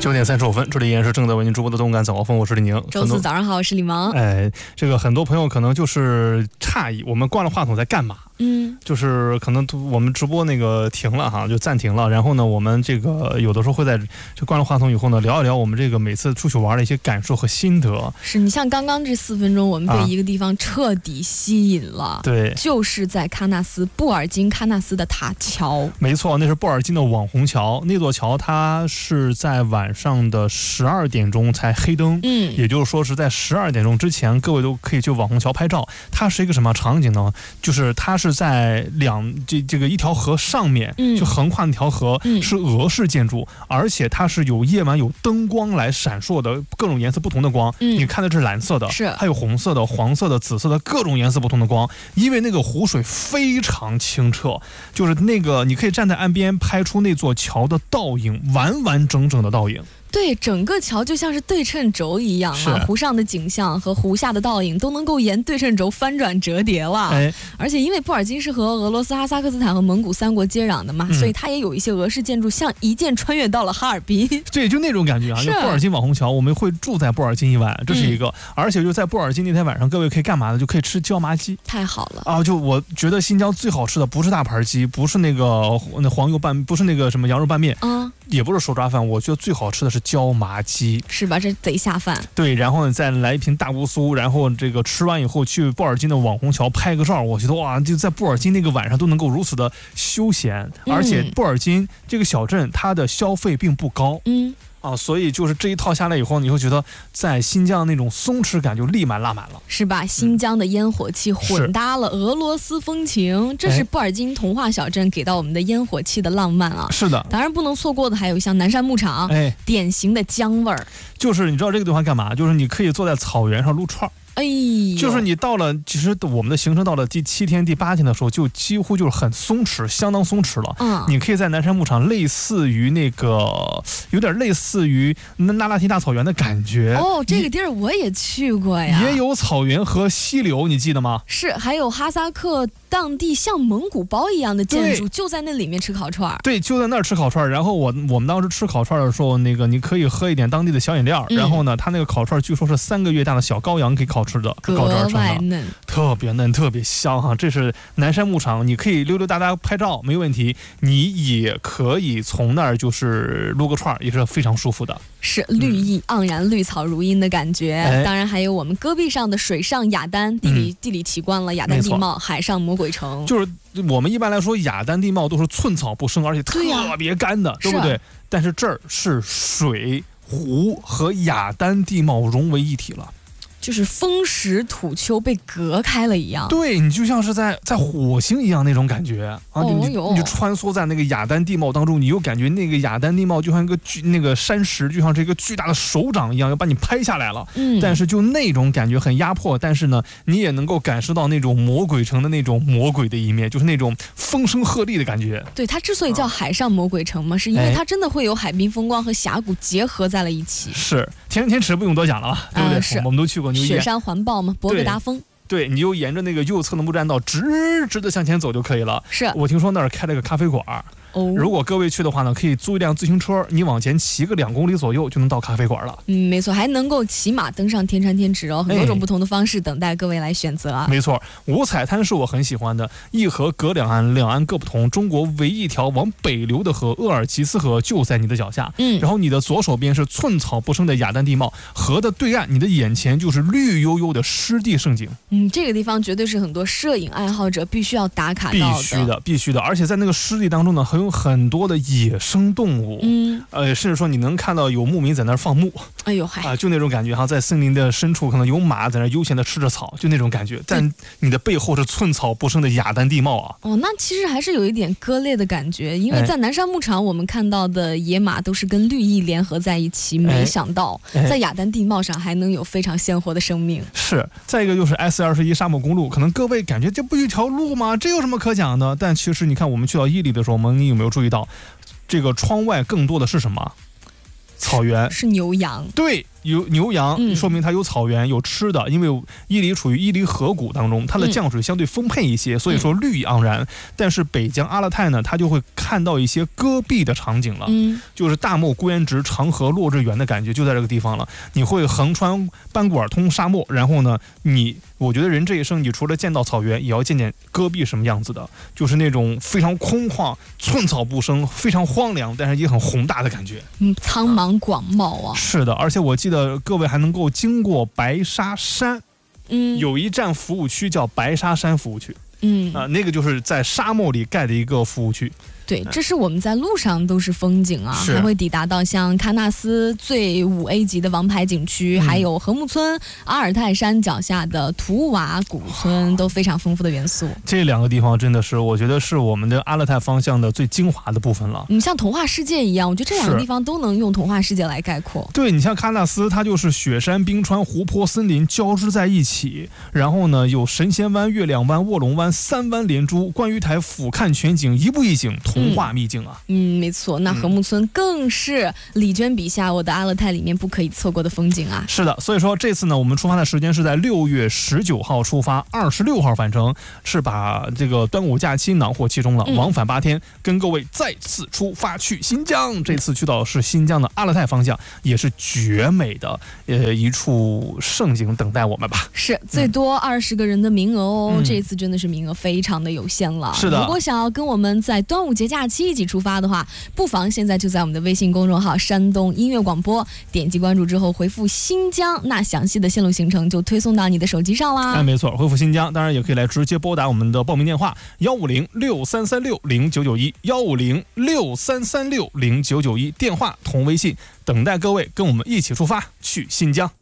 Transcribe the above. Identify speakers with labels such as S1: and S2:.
S1: 9点35分，这里依然是正在为您直播的动感早高峰，我是李宁。
S2: 周四早上好，我是李萌。
S1: 这个很多朋友可能就是诧异，我们关了话筒在干嘛？就是可能我们直播那个停了哈，就暂停了。然后呢，我们这个有的时候会在这关了话筒以后呢，聊一聊我们这个每次出去玩的一些感受和心得。
S2: 是你像刚刚这4分钟，我们被一个地方彻底吸引了，
S1: 对，
S2: 就是在布尔津喀纳斯的塔桥。
S1: 没错，那是布尔津的网红桥。那座桥它是在晚上的12点钟才黑灯，也就是说是在12点钟之前，各位都可以去网红桥拍照。它是一个什么场景呢？就是它是在这个一条河上面，就横跨那条河，是俄式建筑，而且它是有夜晚有灯光来闪烁的，各种颜色不同的光。你看的是蓝色的，
S2: 是
S1: 还有红色的、黄色的、紫色的，各种颜色不同的光。因为那个湖水非常清澈，就是那个你可以站在岸边拍出那座桥的倒影，完完整整的倒影。
S2: 对，整个桥就像是对称轴一样啊，湖上的景象和湖下的倒影都能够沿对称轴翻转折叠了。而且因为布尔津是和俄罗斯、哈萨克斯坦和蒙古3国接壤的嘛，所以它也有一些俄式建筑，像一箭穿越到了哈尔滨。
S1: 对，就那种感觉啊，就布尔津网红桥，我们会住在布尔津一晚，这是一个。而且就在布尔津那天晚上，各位可以干嘛呢？就可以吃椒麻鸡，
S2: 太好了
S1: 啊！就我觉得新疆最好吃的不是大盘鸡，不是那个黄油拌，不是那个什么羊肉拌面也不是手抓饭，我觉得最好吃的是椒麻鸡，
S2: 是吧？这贼下饭。
S1: 对，然后再来一瓶大乌苏，然后这个吃完以后去布尔津的网红桥拍个照，我觉得哇，就在布尔津那个晚上都能够如此的休闲，而且布尔津这个小镇它的消费并不高，所以就是这一套下来以后，你会觉得在新疆那种松弛感就立马拉满了，
S2: 是吧？新疆的烟火气混搭了俄罗斯风情，这是布尔津童话小镇给到我们的烟火气的浪漫啊！
S1: 是的，
S2: 当然不能错过的还有像南山牧场，典型的姜味儿。
S1: 就是你知道这个地方干嘛？就是你可以坐在草原上撸串儿。就是你到了，其实我们的行程到了第7天、第8天的时候，就几乎就是很松弛，相当松弛了。你可以在南山牧场，有点类似于那拉提大草原的感觉。
S2: 这个地儿我也去过呀，
S1: 也有草原和溪流，你记得吗？
S2: 是，还有哈萨克当地像蒙古包一样的建筑，就在那里面吃烤串。
S1: 对，就在那儿吃烤串。然后我们当时吃烤串的时候，那个你可以喝一点当地的小饮料，然后呢，它那个烤串据说是3个月大的小羔羊给烤吃的，
S2: 格外嫩，
S1: 特别嫩，特别香哈。这是南山牧场，你可以溜溜达达拍照没问题，你也可以从那儿就是撸个串，也是非常舒服的。
S2: 是绿意盎然、绿草如茵的感觉。当然还有我们戈壁上的水上雅丹，地理奇观了，雅丹地貌，海上魔鬼城。
S1: 就是我们一般来说雅丹地貌都是寸草不生，而且特别干的，对不对？但是这儿是水、湖和雅丹地貌融为一体了。
S2: 就是风蚀土丘被隔开了一样，
S1: 对，你就像是在火星一样那种感觉啊！你就穿梭在那个雅丹地貌当中，你又感觉那个雅丹地貌就像一个那个山石，就像是一个巨大的手掌一样，要把你拍下来了。但是就那种感觉很压迫，但是呢，你也能够感受到那种魔鬼城的那种魔鬼的一面，就是那种风声鹤唳的感觉。
S2: 对，它之所以叫海上魔鬼城嘛，是因为它真的会有海滨风光和峡谷结合在了一起。
S1: 是，天池不用多讲了吧，对不对？我们都去过。
S2: 雪山环抱吗？博格达峰。
S1: 对，你就沿着那个右侧的木栈道直的向前走就可以了。
S2: 是，
S1: 我听说那儿开了个咖啡馆。如果各位去的话呢，可以租一辆自行车，你往前骑个2公里左右就能到咖啡馆了。
S2: 没错，还能够骑马登上天山天池很多种不同的方式等待各位来选择啊。
S1: 没错，五彩滩是我很喜欢的，一河隔两岸，两岸各不同，中国唯一一条往北流的河——鄂尔齐斯河就在你的脚下。然后你的左手边是寸草不生的雅丹地貌，河的对岸，你的眼前就是绿油油的湿地胜景。
S2: 这个地方绝对是很多摄影爱好者必须要打卡到
S1: 的，必须的。而且在那个湿地当中呢，有很多的野生动物，甚至说你能看到有牧民在那儿放牧，就那种感觉哈，在森林的深处可能有马在那儿悠闲的吃着草，就那种感觉。但你的背后是寸草不生的雅丹地貌啊。
S2: 那其实还是有一点割裂的感觉，因为在南山牧场我们看到的野马都是跟绿意联合在一起，没想到在雅丹地貌上还能有非常鲜活的生命。
S1: 是，再一个就是 S21沙漠公路，可能各位感觉这不一条路吗？这有什么可讲的？但其实你看，我们去到伊犁的时候，你有没有注意到，这个窗外更多的是什么？草原，
S2: 是牛羊。
S1: 对， 有牛羊，说明它有草原有吃的，因为伊犁处于伊犁河谷当中，它的降水相对丰沛一些，所以说绿意盎然。但是北疆阿勒泰呢，它就会看到一些戈壁的场景了，就是大漠孤烟直，长河落日圆的感觉就在这个地方了。你会横穿班古尔通沙漠，然后呢，我觉得人这一生，你除了见到草原，也要见见戈壁什么样子的，就是那种非常空旷、寸草不生、非常荒凉，但是也很宏大的感觉。
S2: 苍茫广袤啊！
S1: 是的，而且我记得各位还能够经过白沙山，有一站服务区叫白沙山服务区，那个就是在沙漠里盖的一个服务区。
S2: 对，这是我们在路上都是风景啊，还会抵达到像喀纳斯最5A 级的王牌景区，还有禾木村、阿尔泰山脚下的图瓦古村，都非常丰富的元素。
S1: 这2个地方真的是，我觉得是我们的阿勒泰方向的最精华的部分了。
S2: 像童话世界一样，我觉得这2个地方都能用童话世界来概括。
S1: 对，你像喀纳斯，它就是雪山、冰川、湖泊、森林交织在一起，然后呢有神仙湾、月亮湾、卧龙湾3湾连珠，观鱼台俯瞰全景，一步一景，童话秘境啊。
S2: 没错，那禾木村更是李娟笔下我的阿勒泰里面不可以错过的风景啊。
S1: 是的，所以说这次呢，我们出发的时间是在6月19号出发，26号返程，是把这个端午假期囊括其中了，往返8天，跟各位再次出发去新疆。这次去到是新疆的阿勒泰方向，也是绝美的一处盛景等待我们吧。
S2: 是最多20个人的名额哦，这次真的是名额非常的有限了。
S1: 是的，
S2: 如果想要跟我们在端午节假期一起出发的话，不妨现在就在我们的微信公众号山东音乐广播点击关注之后回复新疆，那详细的线路行程就推送到你的手机上啦。
S1: 没错，回复新疆，当然也可以来直接拨打我们的报名电话15063360991，15063360991，电话同微信，等待各位跟我们一起出发去新疆。